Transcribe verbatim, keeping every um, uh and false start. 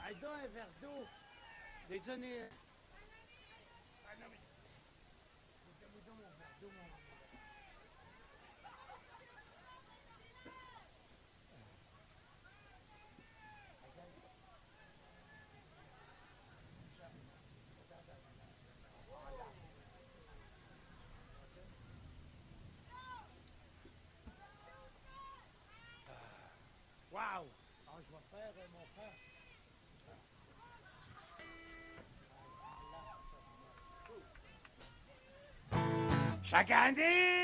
Aïe donc un verre d'eau. Désolé. Ah non mais... Donne-moi donc mon verre d'eau, mon... Waouh! Ah, je vais faire euh, mon frère. Chaque année!